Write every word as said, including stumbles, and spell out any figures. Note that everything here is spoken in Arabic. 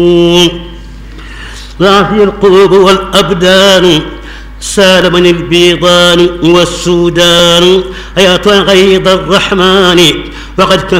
وعافي القلوب والأبدان سال من البيضان والسودان أيا غيظ الرحمن وقد